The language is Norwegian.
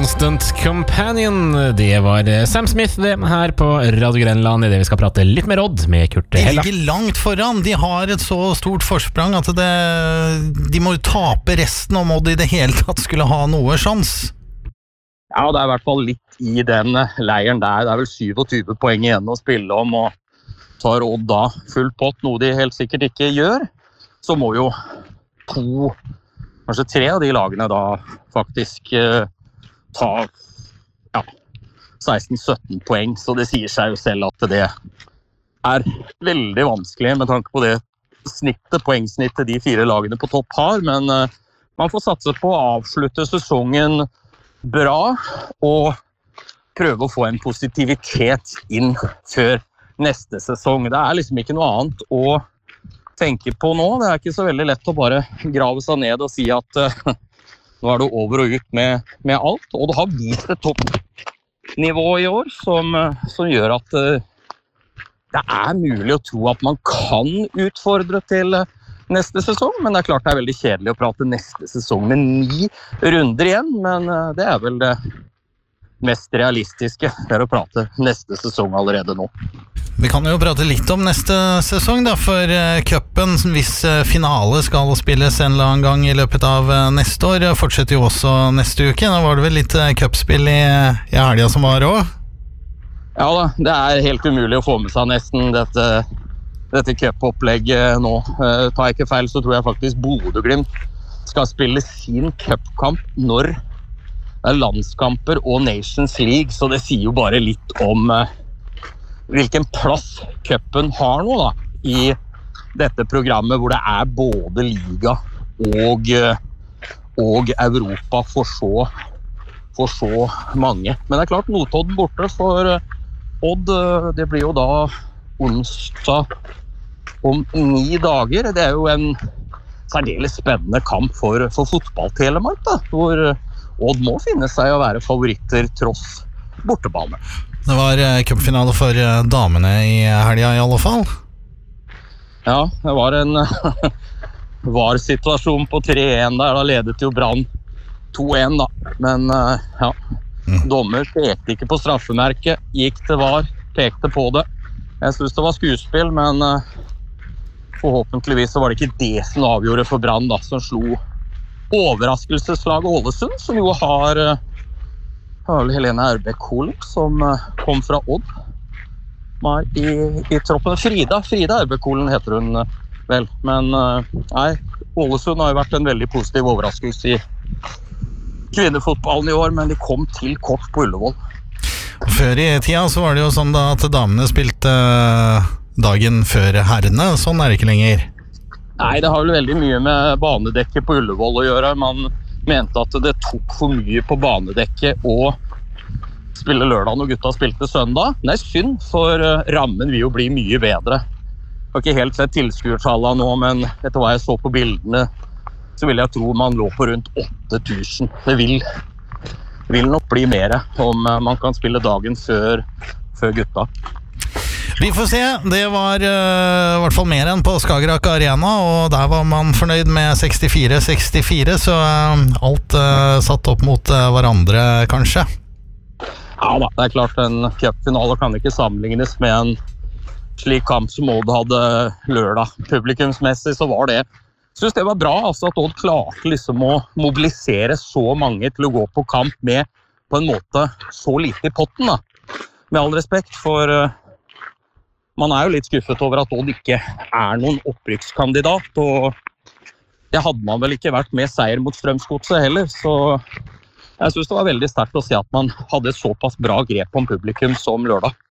Constant Companion. Det var Sam Smith det her på Radio Grenland. I det vi skal prate litt mer Odd med Kurt Hella. De ligger langt foran. De har et så stort forsprang at de må tape resten om Odd i det hele tatt skulle ha noe sjans. Ja, det er i hvert fall litt i den leiren der. Det er vel 27 poeng igjen å spille om, og tar Odd da full pott, noe de helt sikkert ikke gjør, så må jo 2, kanskje 3 av de lagene da faktisk ta 16-17 poeng, så det sier seg jo selv at det er veldig vanskelig med tanke på det poengsnittet de 4 lagene på topp har, men man får satse på å avslutte sesongen bra og prøve å få en positivitet inn før neste sesong. Det er liksom ikke noe annet å tenke på nå. Det er ikke så veldig lett å bare grave seg ned og si at nå er det over og ut med alt. Og det har vist et toppnivå i år som gjør at det er mulig å tro at man kan utfordre til neste sesong, men det er klart det er veldig kjedelig å prate neste sesong med 9 runder igjen, men det er vel det mest realistiske, det er å prate neste sesong allerede nå. Vi kan jo prate litt om neste sesong da, for cupen, hvis finale skal spilles en eller annen gang i løpet av neste år, fortsetter jo også neste uke. Nå var det vel litt cupspill i helgen som var også? Ja da, det er helt umulig å få med seg nesten dette cup-opplegget nå. Tar jeg ikke feil, så tror jeg faktisk Bodø/Glimt skal spille sin cupkamp når det er landskamper og Nations League, så det sier jo bare litt om hvilken plass cupen har nå da, i dette programmet hvor det er både liga og Europa for så mange. Men det er klart, Notodden borte for Odd, det blir jo da onsdag om 9 dager. Det er jo en særdeles spennende kamp for fotball-Telemark da, hvor Odd må finne seg å være favoritter tross bortebane. Det var cupfinale for damene i helgen i alle fall. Ja, det var en var-situasjon på 3-1 der. Da ledet jo Brann 2-1 da. Men ja, dommer pekte ikke på straffemerket, gikk til var, pekte på det. Jeg synes det var skuespill, men forhåpentligvis så var det ikke det som avgjorde for Brann da, som slo overraskelseslaget Ålesund, som jo har Helene Erbæk-Holen, som kom fra Odd i troppen. Frida Erbæk-Holen heter hun vel, men nei, Ålesund har jo vært en veldig positiv overraskelse i kvinnefotballen i år, men de kom til kort på Ullevål. Før i tida så var det jo sånn da at damene spilte dagen før herrene, sånn er det ikke lenger. Nei, det har vel veldig mye med banedekket på Ullevål å gjøre. Man mente at det tok for mye på banedekket å spille lørdag når gutta spilte søndag. Det er synd, for rammen vil jo bli mye bedre. Jeg har ikke helt sett tilskuertallene nå, men etter hva jeg så på bildene, så vil jeg tro man lå på rundt 8000. Det vil nok bli mer om man kan spille dagen før gutta. Vi får se, det var i hvert fall mer enn på Skagerrak Arena, og der var man fornøyd med 64-64, så alt satt opp mot hverandre kanskje. Ja da, det er klart en cupfinale kan ikke sammenlignes med en slik kamp som Odd hadde lørdag. Publikumsmessig så var det, jeg synes det var bra altså, at Odd klarte liksom å mobilisere så mange til å gå på kamp med på en måte så lite i potten da. Med all respekt, for man er jo litt skuffet over at Odd ikke er noen opprykkskandidat, og det hadde man vel ikke vært med seier mot Strømsgodset heller, så jeg synes det var veldig sterkt å se at man hadde såpass bra grep om publikum som lørdag.